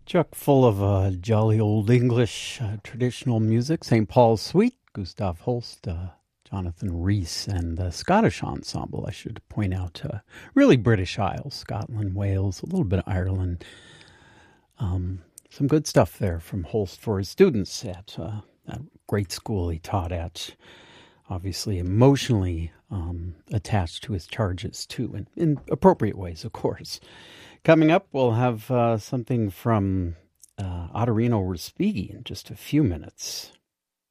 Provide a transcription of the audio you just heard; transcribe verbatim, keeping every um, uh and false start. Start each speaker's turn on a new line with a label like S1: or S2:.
S1: Chock full of uh, jolly old English uh, traditional music. Saint Paul's Suite, Gustav Holst, uh, Jonathan Rhys, and the Scottish Ensemble, I should point out. Uh, really British Isles, Scotland, Wales, a little bit of Ireland. Um, some good stuff there from Holst for his students at uh, that great school he taught at. Obviously emotionally um, attached to his charges, too, in, in appropriate ways, of course. Coming up, we'll have uh, something from uh, Ottorino Respighi in just a few minutes.